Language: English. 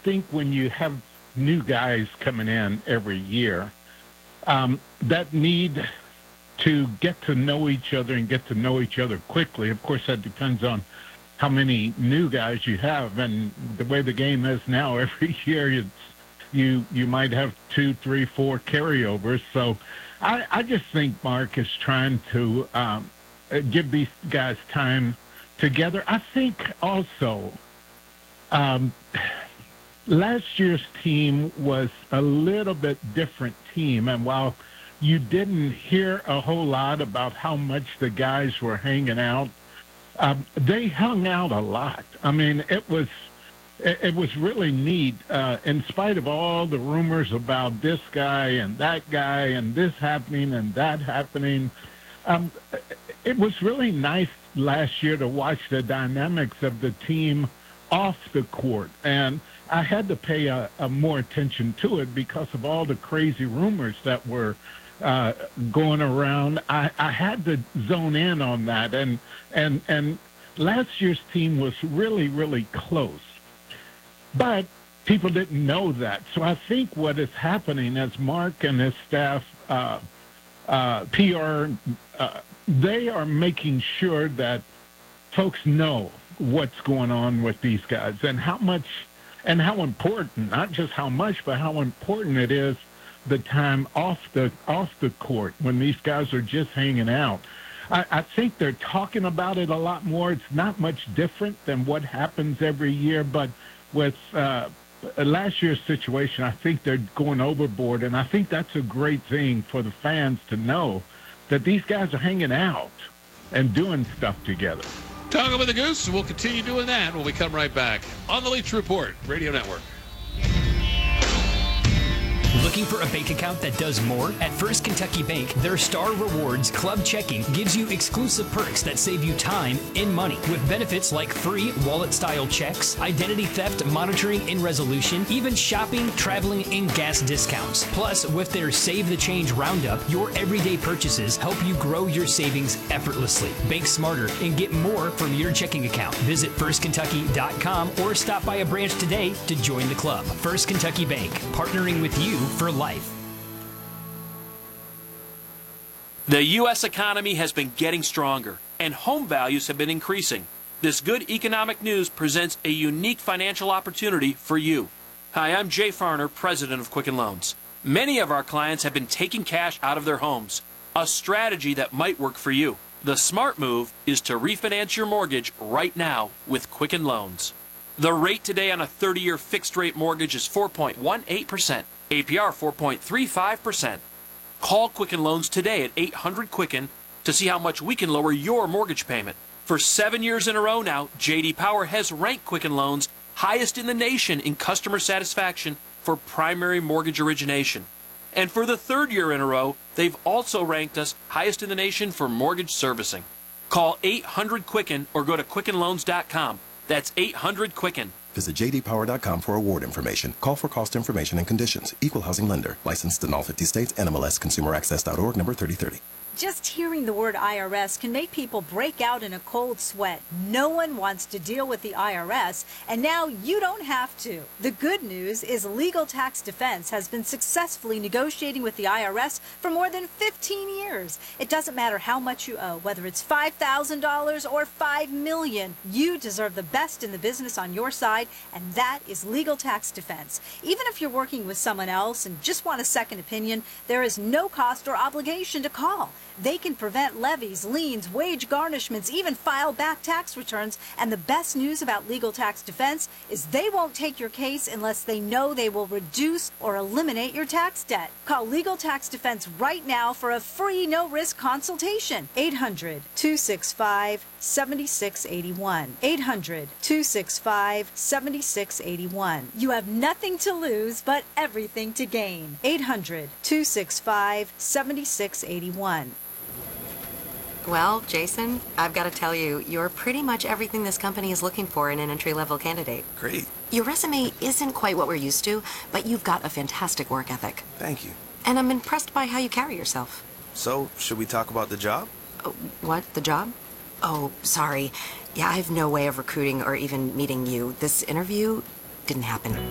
think when you have new guys coming in every year, that need to get to know each other and get to know each other quickly. Of course, that depends on how many new guys you have, and the way the game is now, every year you might have 2, 3, 4 carryovers. So I just think Mark is trying to give these guys time together. I think also last year's team was a little bit different team, and while you didn't hear a whole lot about how much the guys were hanging out, they hung out a lot. I mean, it was really neat, in spite of all the rumors about this guy and this happening and that happening. It was really nice last year to watch the dynamics of the team off the court, and I had to pay more attention to it because of all the crazy rumors that were going around. I had to zone in on that, and last year's team was really, really close, but people didn't know that. So I think what is happening as Mark and his staff, PR, they are making sure that folks know what's going on with these guys and how much and how important, not just how much, but how important it is the time off the court when these guys are just hanging out. I think they're talking about it a lot more. It's not much different than what happens every year, but with last year's situation, I think they're going overboard, and I think that's a great thing for the fans to know that these guys are hanging out and doing stuff together. Talking with the Goose, we'll continue doing that when we come right back on the Leach Report Radio Network. Looking for a bank account that does more? At First Kentucky Bank, their Star Rewards Club Checking gives you exclusive perks that save you time and money, with benefits like free wallet-style checks, identity theft monitoring and resolution, even shopping, traveling, and gas discounts. Plus, with their Save the Change Roundup, your everyday purchases help you grow your savings effortlessly. Bank smarter and get more from your checking account. Visit firstkentucky.com or stop by a branch today to join the club. First Kentucky Bank, partnering with you for life. The U.S. economy has been getting stronger, and home values have been increasing. This good economic news presents a unique financial opportunity for you. Hi, I'm Jay Farner, president of Quicken Loans. Many of our clients have been taking cash out of their homes, a strategy that might work for you. The smart move is to refinance your mortgage right now with Quicken Loans. The rate today on a 30-year fixed-rate mortgage is 4.18%. APR 4.35%. Call Quicken Loans today at 800-QUICKEN to see how much we can lower your mortgage payment. For 7 years in a row now, J.D. Power has ranked Quicken Loans highest in the nation in customer satisfaction for primary mortgage origination. And for the 3rd year in a row, they've also ranked us highest in the nation for mortgage servicing. Call 800-QUICKEN or go to QuickenLoans.com. That's 800-QUICKEN. Visit jdpower.com for award information. Call for cost information and conditions. Equal housing lender. Licensed in all 50 states. NMLS ConsumerAccess.org, number 3030. Just hearing the word IRS can make people break out in a cold sweat. No one wants to deal with the IRS, and now you don't have to. The good news is Legal Tax Defense has been successfully negotiating with the IRS for more than 15 years. It doesn't matter how much you owe, whether it's $5,000 or $5 million. You deserve the best in the business on your side, and that is Legal Tax Defense. Even if you're working with someone else and just want a second opinion, there is no cost or obligation to call. They can prevent levies, liens, wage garnishments, even file back tax returns. And the best news about Legal Tax Defense is they won't take your case unless they know they will reduce or eliminate your tax debt. Call Legal Tax Defense right now for a free no-risk consultation. 800-265-7681. 800-265-7681. You have nothing to lose but everything to gain. 800-265-7681. Well, Jason, I've got to tell you, you're pretty much everything this company is looking for in an entry-level candidate. Great. Your resume isn't quite what we're used to, but you've got a fantastic work ethic. Thank you. And I'm impressed by how you carry yourself. So, should we talk about the job? What? The job? Oh, sorry. Yeah, I have no way of recruiting or even meeting you. This interview didn't happen.